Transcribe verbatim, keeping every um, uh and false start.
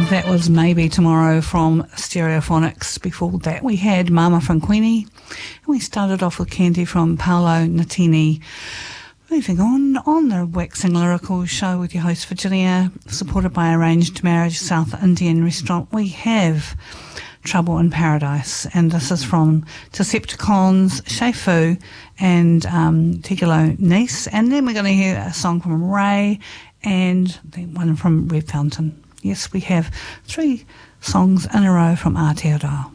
That was Maybe Tomorrow from Stereophonics. Before that we had Mama from Queenie, and we started off with Candy from Paolo Nutini. Moving on, on the Waxing Lyrical show with your host Virginia, supported by Arranged Marriage South Indian Restaurant, we have Trouble in Paradise, and this is from Decepticons, Shaifu and um, Tigolo Nice, and then we're going to hear a song from Ray and the one from Red Fountain. Yes, we have three songs in a row from Aotearoa.